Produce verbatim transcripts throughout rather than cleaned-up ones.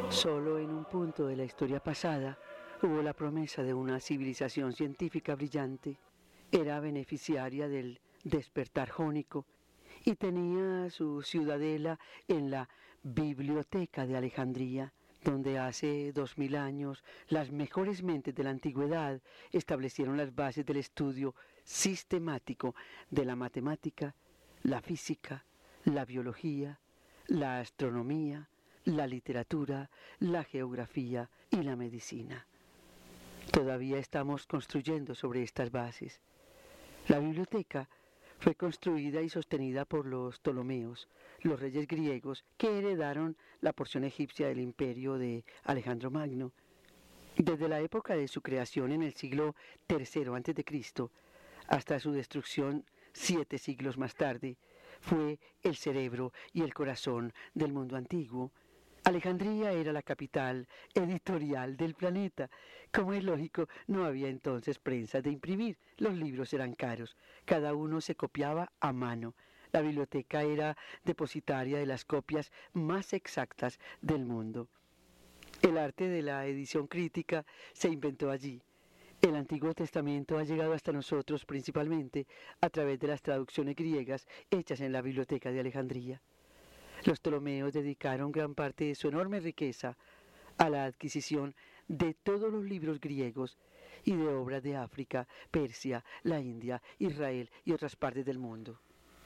Solo en un punto de la historia pasada hubo la promesa de una civilización científica brillante. Era beneficiaria del despertar jónico y tenía su ciudadela en la Biblioteca de Alejandría, donde hace dos mil años las mejores mentes de la antigüedad establecieron las bases del estudio sistemático de la matemática, la física, la biología, la astronomía, la literatura, la geografía y la medicina. Todavía estamos construyendo sobre estas bases. La biblioteca fue construida y sostenida por los Ptolomeos, los reyes griegos que heredaron la porción egipcia del imperio de Alejandro Magno. Desde la época de su creación en el siglo tercero antes de Cristo hasta su destrucción siete siglos más tarde, fue el cerebro y el corazón del mundo antiguo. Alejandría era la capital editorial del planeta. Como es lógico, no había entonces prensas de imprimir. Los libros eran caros. Cada uno se copiaba a mano. La biblioteca era depositaria de las copias más exactas del mundo. El arte de la edición crítica se inventó allí. El Antiguo Testamento ha llegado hasta nosotros principalmente a través de las traducciones griegas hechas en la Biblioteca de Alejandría. Los Ptolomeos dedicaron gran parte de su enorme riqueza a la adquisición de todos los libros griegos y de obras de África, Persia, la India, Israel y otras partes del mundo.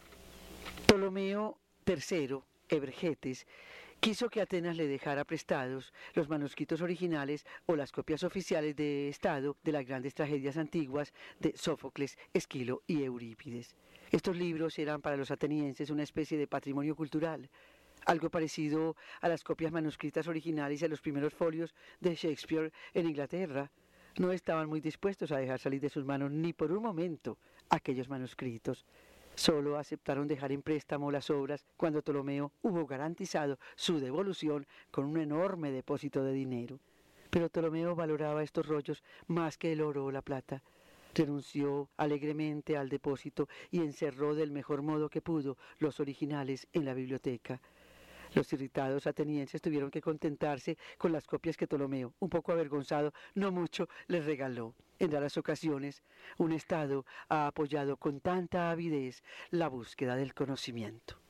Ptolomeo tercero, Evergetes, quiso que Atenas le dejara prestados los manuscritos originales o las copias oficiales de Estado de las grandes tragedias antiguas de Sófocles, Esquilo y Eurípides. Estos libros eran para los atenienses una especie de patrimonio cultural, algo parecido a las copias manuscritas originales y a los primeros folios de Shakespeare en Inglaterra. No estaban muy dispuestos a dejar salir de sus manos ni por un momento aquellos manuscritos. Solo aceptaron dejar en préstamo las obras cuando Ptolomeo hubo garantizado su devolución con un enorme depósito de dinero. Pero Ptolomeo valoraba estos rollos más que el oro o la plata. Renunció alegremente al depósito y encerró del mejor modo que pudo los originales en la biblioteca. Los irritados atenienses tuvieron que contentarse con las copias que Ptolomeo, un poco avergonzado, no mucho, les regaló. En raras ocasiones, un Estado ha apoyado con tanta avidez la búsqueda del conocimiento.